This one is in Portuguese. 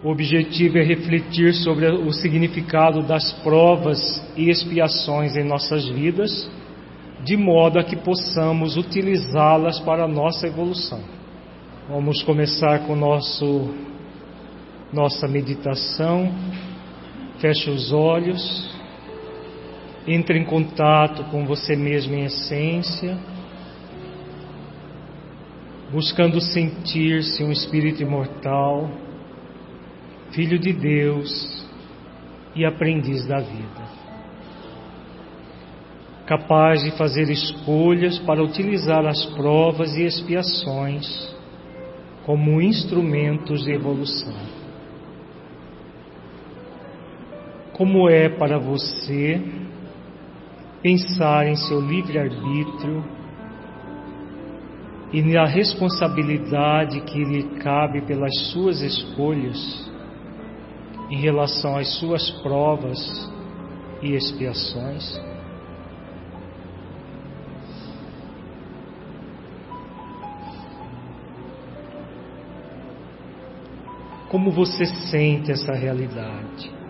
O objetivo é refletir sobre o significado das provas e expiações em nossas vidas, de modo a que possamos utilizá-las para a nossa evolução. Vamos começar com nossa meditação. Feche os olhos, entre em contato com você mesmo em essência, buscando sentir-se um espírito imortal, filho de Deus e aprendiz da vida, capaz de fazer escolhas para utilizar as provas e expiações como instrumentos de evolução. Como é para você pensar em seu livre-arbítrio e na responsabilidade que lhe cabe pelas suas escolhas em relação às suas provas e expiações? Como você sente essa realidade?